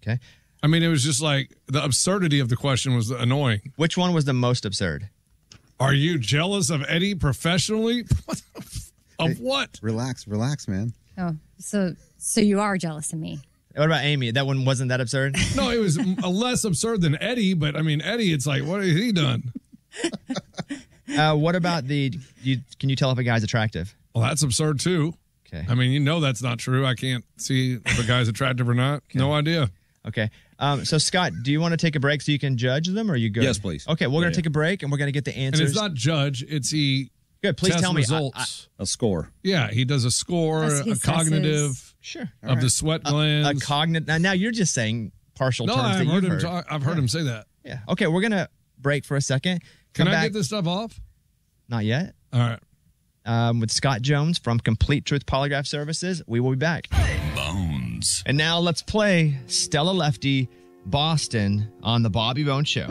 Okay. I mean, it was just like the absurdity of the question was annoying. Which one was the most absurd? Are you jealous of Eddie professionally? Of what? Relax, man. Oh, so you are jealous of me. What about Amy? That one wasn't that absurd? No, it was less absurd than Eddie, but I mean, Eddie, it's like, what has he done? What about can you tell if a guy's attractive? Well, that's absurd too. Okay. I mean, that's not true. I can't see if a guy's attractive or not. Okay. No idea. Okay. So, Scott, do you want to take a break so you can judge them, or are you good? Yes, please. Okay, we're going to take a break, and we're going to get the answers. And it's not judge, it's he Good, please tell me. results. A score. Yeah, he does a score, a cognitive of the sweat glands. A cognitive. Now, you're just saying partial terms that you've heard. I've heard him say that. Yeah. Okay, we're going to break for a second. Can I get this stuff off? Not yet. All right. With Scott Jones from Complete Truth Polygraph Services. We will be back. Bones. And now let's play Stella Lefty, Boston on the Bobby Bones Show.